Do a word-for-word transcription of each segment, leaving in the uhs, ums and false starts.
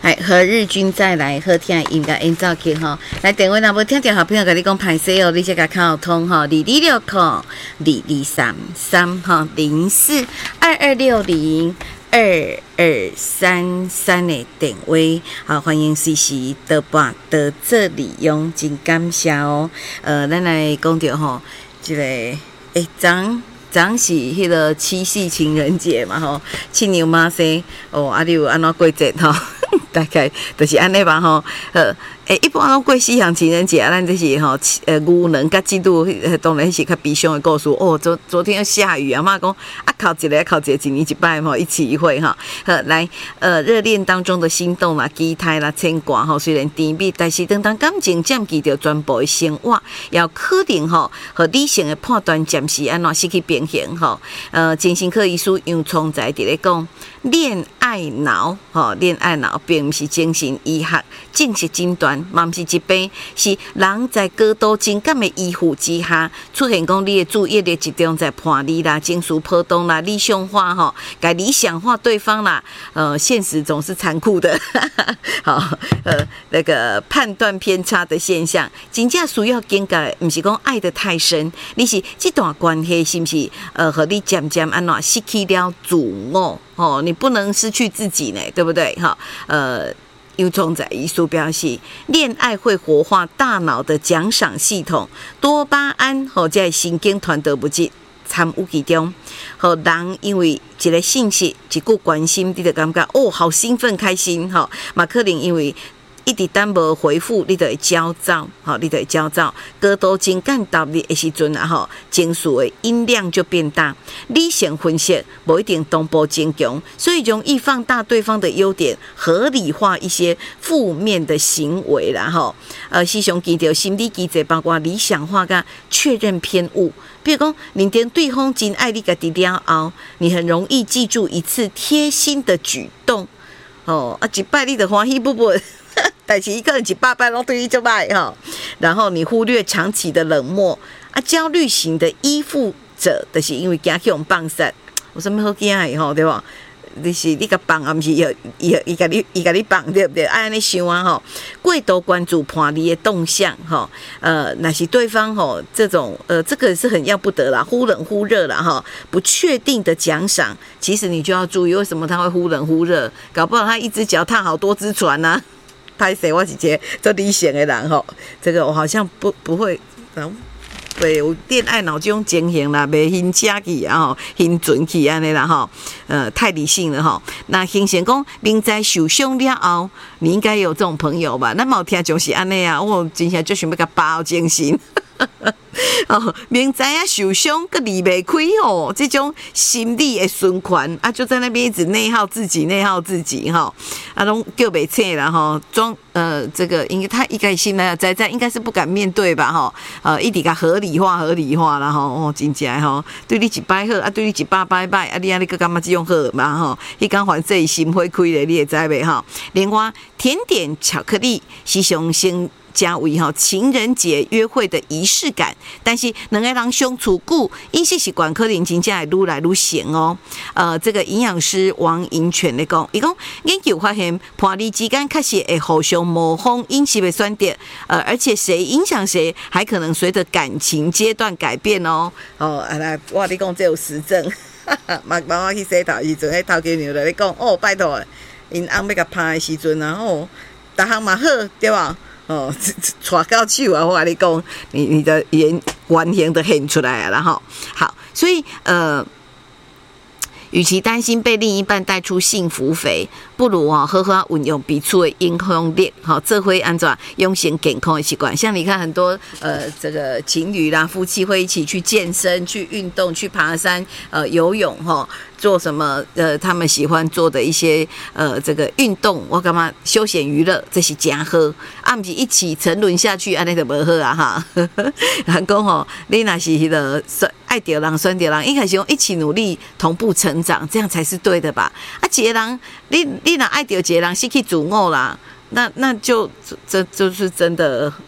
来，何日君再来，好听的音乐演奏曲吼。来，电话若无听到好朋友甲你讲歹势哦，你才甲靠通吼，二二六空二二三三吼零四二二六零二二三三的电话，好，欢迎随时到半到这里用，真感谢哦。呃，咱来讲到吼，这个诶，昨昨是迄个七夕情人节嘛吼，七牛妈生哦，啊你有安怎过节吼？大概就是安尼吧吼，呃，诶，一般拢过西洋情人节啊，咱这是吼，呃，牛郎甲嫉妒，当然是较悲伤的故事哦。昨昨天要下雨啊，妈讲啊，考一个考一个，一年一摆吼，一期一会哈。好，来，呃，热恋当中的心动啦、期待啦、牵挂吼，虽然甜蜜，但是当当感情占据着全部的生活，要可能吼和理性的判断暂时安怎失去平衡吼。呃，精神科医师杨聪在伫咧讲，恋爱脑吼，恋爱脑。并不是精神医学正式诊断，嘛不是疾病，是人在过度情感的依附之下，出现讲你的注意力集中在叛逆啦、情绪波动啦、理想化吼，该理想化对方啦，呃，现实总是残酷的，好，呃，那个判断偏差的现象，真正需要警觉，不是讲爱得太深，你是这段关系是不是呃，和你渐渐安怎失去了自我？哦，你不能失去自己呢，对不对？哈，呃，又从在医术表示，恋爱会活化大脑的奖赏系统，多巴胺和在神经传导物质参与其中，和人因为一个信息、一句关心，你就感觉哦，好兴奋、开心，哈，嘛可能因为。一直等无回复，你就会焦躁，吼，你就会焦躁。过度情感投入的时阵啊，吼，情绪的音量就变大。理性分析不一定同步增强，所以容易放大对方的优点，合理化一些负面的行为啦，吼。呃，时常记到心理机制，包括理想化跟确认偏误。比如讲，认定对方真爱你家己了后，你很容易记住一次贴心的举动，哦，啊，一摆你就欢喜不不。但是一个人一百摆拢对你就歹吼，然后你忽略长期的冷漠啊，焦虑型的依附者，就是因为惊去用放杀，有什么好惊的吼，对吧？你是你甲放，啊，毋是伊伊伊甲你伊甲你放，对不对？爱安尼想啊吼，过度关注伴侣的动向吼，呃，那是对方吼这种呃，这个是很要不得啦，忽冷忽热啦哈，不确定的奖赏，其实你就要注意，为什么他会忽冷忽热？搞不好他一只脚踏好多只船呐，啊。拍谁？我是一个做理性的人吼，这个我好像不不会，嗯，对，有恋爱脑这种情形啦，袂很车去啊吼，很准去安尼啦吼，呃，太理性了吼。那形成讲明知受伤了后，你应该有这种朋友吧？咱冇听就是安尼啊，我真正就想要甲包精神。哦，明知影受伤，佮离袂开哦，这种心理的循环啊，就在那边一直内耗自己，内耗自己哈，啊，拢叫袂切啦哈，装呃，这个应该他一开心呢，在在应该是不敢面对吧哈，呃，一直甲合理化、合理化啦吼，哦，真正吼，对你一摆好，啊，对你一百摆歹，啊，你安尼佮感觉这种好嘛吼，迄讲反正心会开咧，你会知袂吼？另外，甜点巧克力是上先。加为哈情人节约会的仪式感，但是两个人相处久，饮食习惯可能真正会愈来愈咸哦。呃，这个营养师王银泉咧讲，伊讲研究发现，伴侣之间确实会互相模仿饮食的选择，呃，而且谁影响谁，还可能随着感情阶段改变哦。哦，啊来，我你讲这有实证，嘛帮我去洗头时阵，迄头家娘就咧讲，哦，拜托，因翁要甲拍的时阵啊，吼，逐项嘛好，对吧？哦，抓到手啊！我跟你讲，你你的原原形都现出来了哈。好，所以呃，与其担心被另一半带出幸福肥，不如啊好好运用彼此的影响力，好，这会按照养成健康的习惯。像你看很多呃这个情侣啦、夫妻会一起去健身、去运动、去爬山、呃游泳哈。做什么呃，他们喜欢做的一些呃这个运动，我干嘛休闲娱乐，这是真好。啊，不是一起沉沦下去，安尼就无好啊哈。人讲吼，你若是迄个爱着人、选着人，应该是用一起努力、同步成长，这样才是对的吧？啊，一个人，你你若爱着一个人，失去自我啦，那那就这就是真的。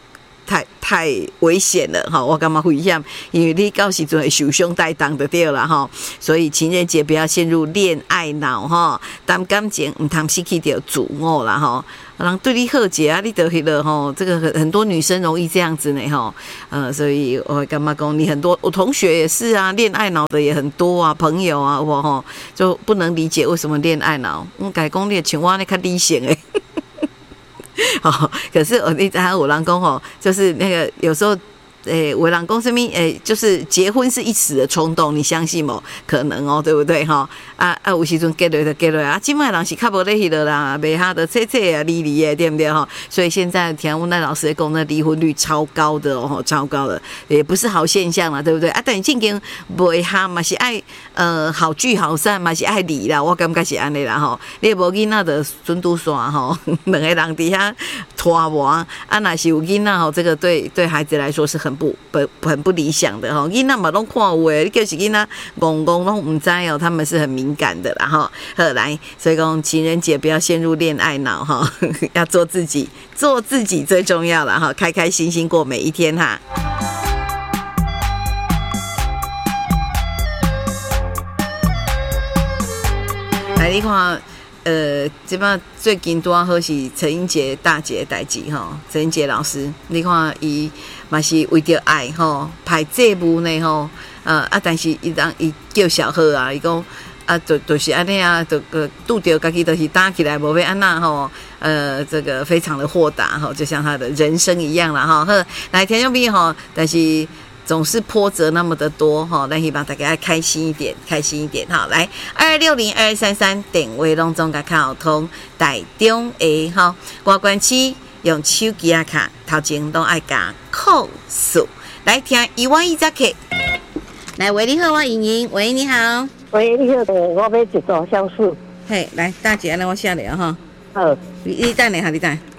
太太危险了哈，我感觉危险，因为你到时阵会受伤带动就对了哈。所以情人节不要陷入恋爱脑哈，谈感情唔通失去掉自我啦哈。人对你好些啊，你得去了哈，这个很很多女生容易这样子呢哈，呃，所以我会干嘛讲你很多，我同学也是啊，恋爱脑的也很多啊，朋友啊，我哈就不能理解为什么恋爱脑，我改讲你的青蛙你较理性诶。哦，可是我你还有我老公哦，就是那个有时候。诶，我老公身边诶，就是结婚是一时的冲动，你相信吗？可能哦，对不对哈？啊啊，有时阵结落就结落啊，今麦人是较无咧迄落啦，袂哈的切切啊，离离的，对不对哈？所以现在听我那老师讲，那离婚率超高的哦，超高的，也不是好现象啦，对不对？啊，但正经袂哈嘛是爱呃好聚好散嘛是爱离啦，我感觉是安尼啦吼。你无囡仔的准拄线吼，两个人伫遐拖磨啊，若是有囡仔吼，这个对对孩子来说是很。不不很不理想的哈，囡仔嘛拢看有诶，你就是囡仔戆戆拢唔知哦，他们是很敏感的啦哈。好来，所以讲情人节不要陷入恋爱脑哈，要做自己，做自己最重要了哈，开开心心过每一天哈。来，你看。呃，即摆最近拄啊好是陈英杰大姐的代志吼，陈英杰老师，你看伊嘛是为着爱吼排节目呢吼，呃啊，但是伊当伊叫小贺啊，伊讲啊，就就是安尼啊，就个拄着家己就是打起来无要安那吼，呃，这个非常的豁达吼，就像他的人生一样啦哈。呵，来听众朋友吼，但是。总是波折那么的多哈，那希望大家开心一点，开心一点哈。来，二六零二三三电话拢总甲卡通台中的哈，外关区用手机啊卡，头前都爱加扣数。来听一万一只客，来喂你好，我莹莹，喂你好， 喂你好，我要一组香素。 嘿，来大姐，那我下来哈。 好， 你你等下哈，你等。